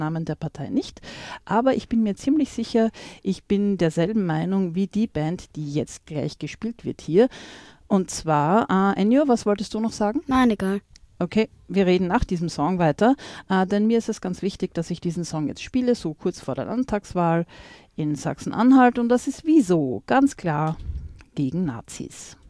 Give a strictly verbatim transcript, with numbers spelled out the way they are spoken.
Namen der Partei nicht. Aber ich bin mir ziemlich sicher, ich bin derselben Meinung wie die Band, die jetzt gleich gespielt wird hier. Und zwar, äh, Ennio, was wolltest du noch sagen? Nein, egal. Okay, wir reden nach diesem Song weiter, äh, denn mir ist es ganz wichtig, dass ich diesen Song jetzt spiele, so kurz vor der Landtagswahl in Sachsen-Anhalt. Und das ist wieso? Ganz klar gegen Nazis.